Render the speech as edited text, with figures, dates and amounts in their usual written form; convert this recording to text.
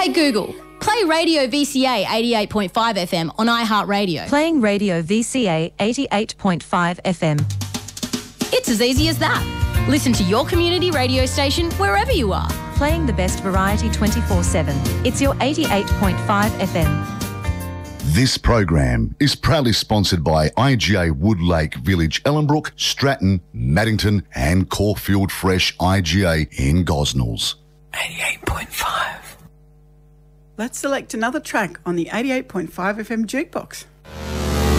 Hey Google, play Radio VCA 88.5 FM on iHeartRadio. Playing Radio VCA 88.5 FM. It's as easy as that. Listen to your community radio station wherever you are. Playing the best variety 24/7. It's your 88.5 FM. This program is proudly sponsored by IGA Woodlake Village, Ellenbrook, Stratton, Maddington and Caulfield Fresh IGA in Gosnells. 88.5. Let's select another track on the 88.5 FM Jukebox.